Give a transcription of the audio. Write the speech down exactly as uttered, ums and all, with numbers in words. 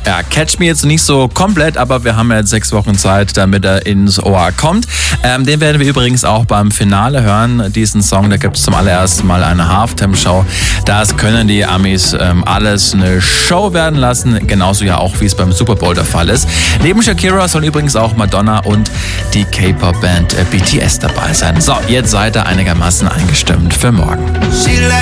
Ja, Catch Me jetzt nicht so komplett, aber wir haben jetzt sechs Wochen Zeit, damit er ins Ohr kommt. Ähm, den werden wir übrigens auch beim Finale hören, diesen Song. Da gibt es zum allerersten Mal eine Halftime-Show. Das können die Amis ähm, alles eine Show werden lassen, genauso ja auch, wie es beim Super Bowl der Fall ist. Neben Shakira sollen übrigens auch Madonna und die K-Pop-Band B T S dabei sein. So, jetzt seid ihr einigermaßen eingestimmt für morgen.